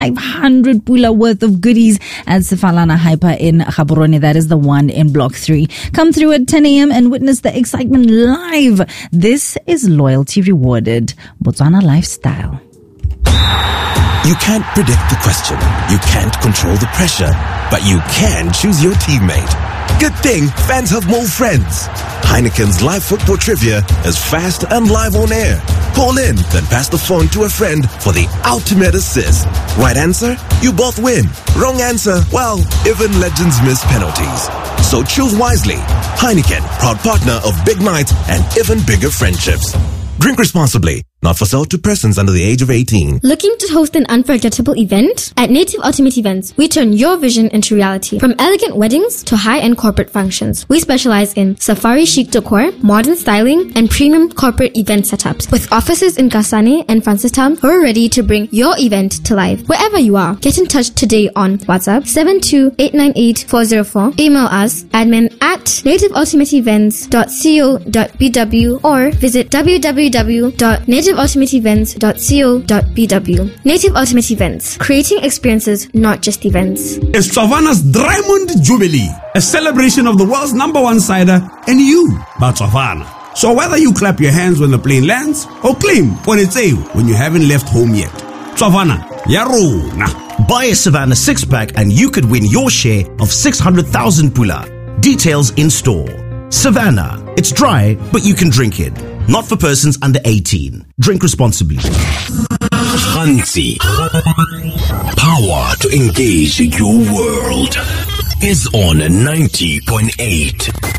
500 pula worth of goodies at Sefalana Hyper in Gaborone. That is the one in Block 3. Come through at 10 a.m. and witness the excitement live. This is Loyalty Rewarded, Botswana Lifestyle. You can't predict the question. You can't control the pressure. But you can choose your teammate. Good thing fans have more friends. Heineken's live football trivia is fast and live on air. Call in, then pass the phone to a friend for the ultimate assist. Right answer? You both win. Wrong answer? Well, even legends miss penalties. So choose wisely. Heineken, proud partner of big nights and even bigger friendships. Drink responsibly. Not for sale to persons under the age of 18. Looking to host an unforgettable event? At Native Ultimate Events, we turn your vision into reality. From elegant weddings to high-end corporate functions, we specialize in safari chic decor, modern styling, and premium corporate event setups. With offices in Kasane and Francistown, we're ready to bring your event to life wherever you are. Get in touch today on WhatsApp 72898404. Email us admin@nativeultimateevents.co.bw or visit www.nativeultimateevents.co.bw. Native Ultimate Events, creating experiences, not just events. It's Tsavana's Diamond Jubilee, a celebration of the world's #1 cider and you, Tsavana. So whether you clap your hands when the plane lands or claim Ponetseu when you haven't left home yet, Tsavana, yarona. Buy a Savannah 6-pack and you could win your share of 600,000 pula. Details in store. Savannah, it's dry, but you can drink it. Not for persons under 18. Drink responsibly. Hansi. Power to engage your world is on 90.8.